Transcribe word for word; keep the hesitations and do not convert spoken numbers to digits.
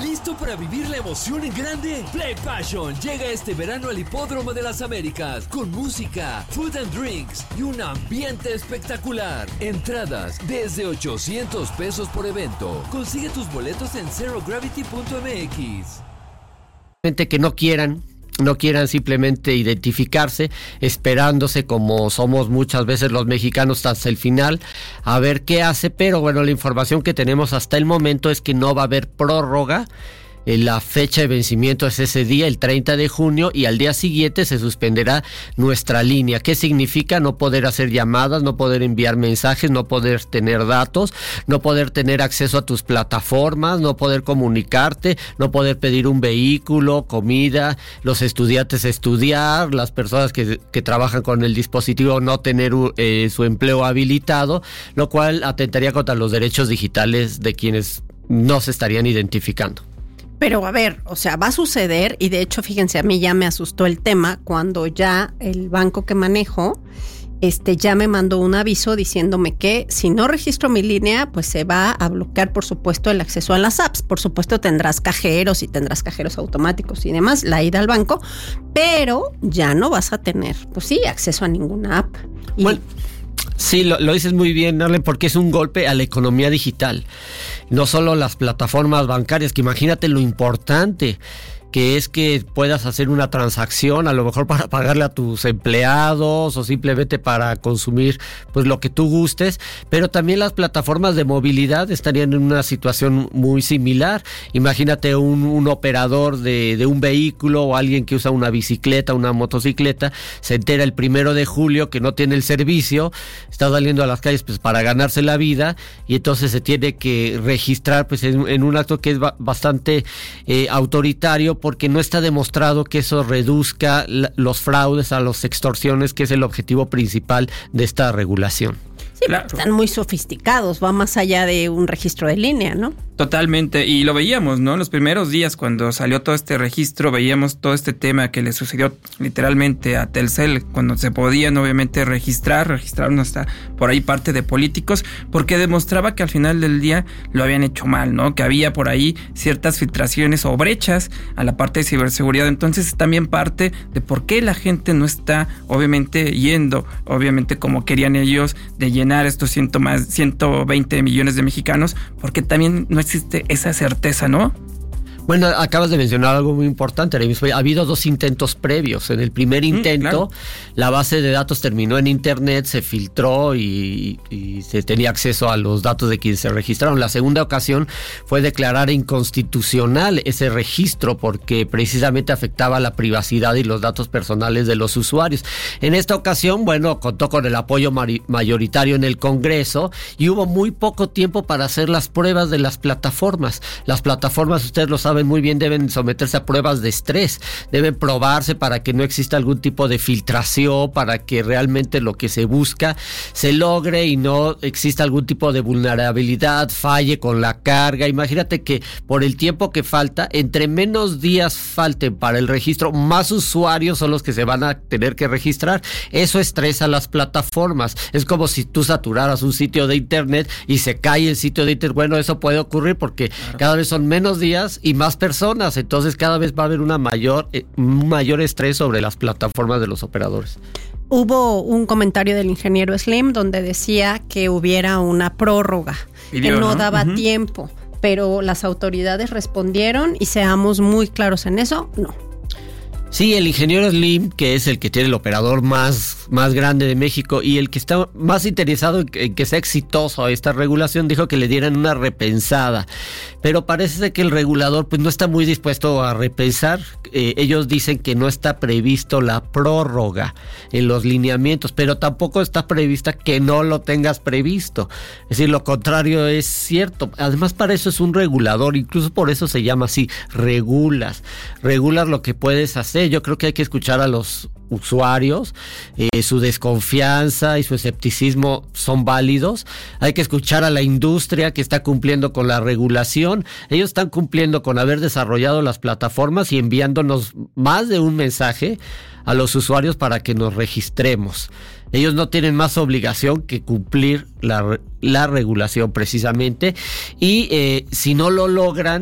¿Listo para vivir la emoción en grande? Play Passion llega este verano al Hipódromo de las Américas con música, food and drinks y un ambiente espectacular. Entradas desde ochocientos pesos por evento. Consigue tus boletos en zero gravity punto m x. Que no quieran no quieran simplemente identificarse, esperándose como somos muchas veces los mexicanos hasta el final, a ver qué hace, pero bueno, la información que tenemos hasta el momento es que no va a haber prórroga. La fecha de vencimiento es ese día, el treinta de junio, y al día siguiente se suspenderá nuestra línea. ¿Qué significa? No poder hacer llamadas, no poder enviar mensajes, no poder tener datos, no poder tener acceso a tus plataformas, no poder comunicarte, no poder pedir un vehículo, comida, los estudiantes estudiar, las personas que, que trabajan con el dispositivo no tener eh, su empleo habilitado, lo cual atentaría contra los derechos digitales de quienes no se estarían identificando. Pero a ver, o sea, va a suceder, y de hecho, fíjense, a mí ya me asustó el tema cuando ya el banco que manejo este, ya me mandó un aviso diciéndome que si no registro mi línea, pues se va a bloquear, por supuesto, el acceso a las apps. Por supuesto, tendrás cajeros y tendrás cajeros automáticos y demás, la ida al banco, pero ya no vas a tener, pues sí, acceso a ninguna app. Y bueno, sí, lo, lo dices muy bien, Arlen, porque es un golpe a la economía digital. No solo las plataformas bancarias, que imagínate lo importante que es que puedas hacer una transacción, a lo mejor para pagarle a tus empleados o simplemente para consumir pues lo que tú gustes, pero también las plataformas de movilidad estarían en una situación muy similar. Imagínate un, un operador de, de un vehículo o alguien que usa una bicicleta, una motocicleta, se entera el primero de julio que no tiene el servicio, está saliendo a las calles pues para ganarse la vida, y entonces se tiene que registrar pues en, en un acto que es ba- bastante eh, autoritario, porque no está demostrado que eso reduzca la, los fraudes, a las extorsiones, que es el objetivo principal de esta regulación. Sí, claro. Están muy sofisticados, va más allá de un registro de línea, ¿no? Totalmente, y lo veíamos, ¿no? Los primeros días cuando salió todo este registro, veíamos todo este tema que le sucedió literalmente a Telcel, cuando se podían obviamente registrar, registraron hasta por ahí parte de políticos, porque demostraba que al final del día lo habían hecho mal, ¿no? Que había por ahí ciertas filtraciones o brechas a la parte de ciberseguridad. Entonces también parte de por qué la gente no está obviamente yendo, obviamente como querían ellos, de llenar estos ciento más, ciento veinte millones de mexicanos, porque también no existe esa certeza, ¿no? Bueno, acabas de mencionar algo muy importante. Ha habido dos intentos previos. En el primer intento, mm, claro. la base de datos terminó en internet, se filtró y, y se tenía acceso a los datos de quienes se registraron. La segunda ocasión fue declarar inconstitucional ese registro porque precisamente afectaba la privacidad y los datos personales de los usuarios. En esta ocasión, bueno, contó con el apoyo mari- mayoritario en el Congreso y hubo muy poco tiempo para hacer las pruebas de las plataformas. Las plataformas, ustedes lo saben muy bien, deben someterse a pruebas de estrés, deben probarse para que no exista algún tipo de filtración, para que realmente lo que se busca se logre y no exista algún tipo de vulnerabilidad, falle con la carga. Imagínate que por el tiempo que falta, entre menos días falten para el registro, más usuarios son los que se van a tener que registrar. Eso estresa a las plataformas. Es como si tú saturaras un sitio de internet y se cae el sitio de internet. Bueno, eso puede ocurrir porque claro. cada vez son menos días y más personas, entonces cada vez va a haber una mayor, eh, un mayor estrés sobre las plataformas de los operadores. Hubo un comentario del ingeniero Slim donde decía que hubiera una prórroga, Pidió, que no, ¿no? daba uh-huh. tiempo, pero las autoridades respondieron y seamos muy claros en eso, no. Sí, el ingeniero Slim, que es el que tiene el operador más, más grande de México y el que está más interesado en que, en que sea exitoso esta regulación, dijo que le dieran una repensada. Pero parece que el regulador pues no está muy dispuesto a repensar. Eh, ellos dicen que no está previsto la prórroga en los lineamientos, pero tampoco está prevista que no lo tengas previsto. Es decir, lo contrario es cierto. Además, para eso es un regulador, incluso por eso se llama así, regulas. Regulas lo que puedes hacer. Yo creo que hay que escuchar a los usuarios, eh, su desconfianza y su escepticismo son válidos. Hay que escuchar a la industria que está cumpliendo con la regulación. Ellos están cumpliendo con haber desarrollado las plataformas y enviándonos más de un mensaje a los usuarios para que nos registremos. Ellos no tienen más obligación que cumplir la, la regulación precisamente, y eh, si no lo logran,